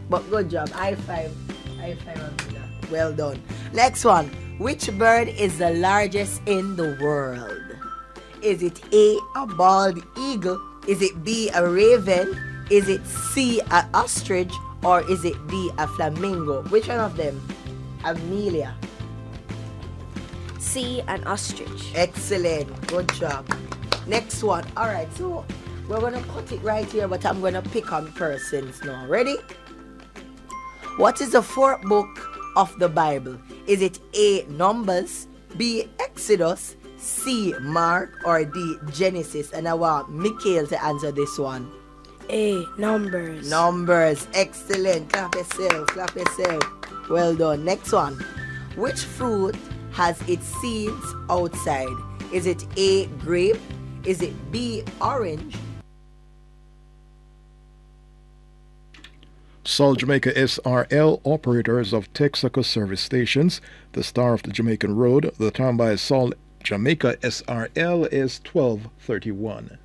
But good job. High five. High five, Amina. Well done. Next one. Which bird is the largest in the world? Is it A, a bald eagle? Is it B, a raven? Is it C, an ostrich? Or is it D, a flamingo? Which one of them? Amelia. C, an ostrich. Excellent. Good job. Next one. Alright, so we're going to cut it right here, but I'm going to pick on persons now. Ready? What is the fourth book of the Bible? Is it A, Numbers, B, Exodus, C, Mark, or D, Genesis? And I want Mikhail to answer this one. A, Numbers. Numbers. Excellent. Clap yourself. Clap yourself. Well done. Next one. Which fruit has its seeds outside? Is it A, grape? Is it B, orange? Sol Jamaica SRL, operators of Texaco service stations, the star of the Jamaican Road. The time by Sol Jamaica SRL is 12:31.